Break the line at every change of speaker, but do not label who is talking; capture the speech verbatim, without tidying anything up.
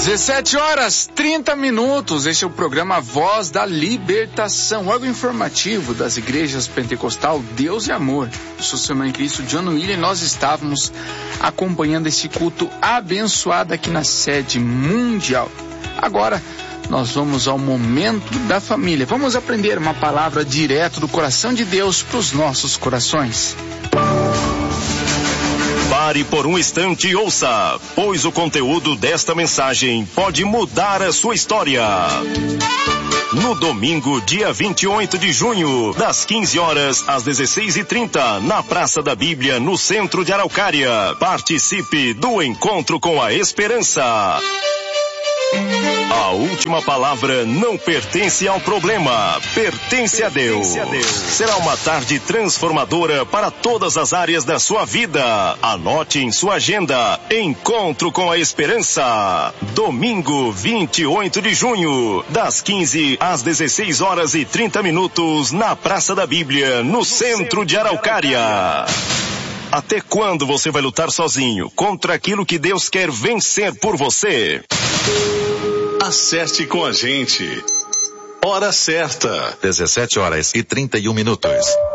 dezessete horas, trinta minutos. Este é o programa Voz da Libertação, órgão informativo das igrejas pentecostal Deus e Amor. Eu sou seu irmão em Cristo, John William, e nós estávamos acompanhando esse culto abençoado aqui na sede mundial. Agora, nós vamos ao momento da família. Vamos aprender uma palavra direto do coração de Deus para os nossos corações.
Pare por um instante e ouça, pois o conteúdo desta mensagem pode mudar a sua história. No domingo, dia vinte e oito de junho, das quinze horas às dezesseis e trinta, na Praça da Bíblia, no centro de Araucária. Participe do Encontro com a Esperança. A última palavra não pertence ao problema, pertence a Deus. Será uma tarde transformadora para todas as áreas da sua vida. Anote em sua agenda, Encontro com a Esperança. Domingo, vinte e oito de junho, das quinze às dezesseis horas e trinta minutos, na Praça da Bíblia, no centro de Araucária. Até quando você vai lutar sozinho contra aquilo que Deus quer vencer por você?
Acerte com a gente. Hora certa.
dezessete horas e trinta e um minutos.